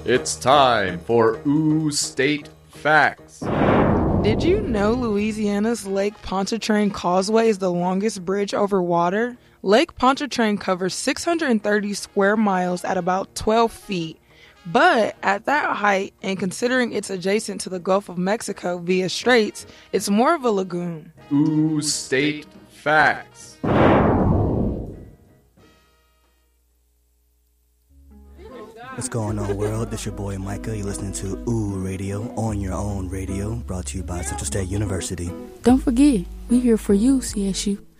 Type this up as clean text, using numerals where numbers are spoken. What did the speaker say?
It's time for Ooh State Facts. Did you know Louisiana's Lake Pontchartrain Causeway is the longest bridge over water? Lake Pontchartrain covers 630 square miles at about 12 feet. But at that height, and considering it's adjacent to the Gulf of Mexico via straits, it's more of a lagoon. Ooh State Facts. What's going on, world? This your boy Micah. You're listening to Ooh Radio on your own radio, brought to you by Central State University. Don't forget, we here for you, CSU.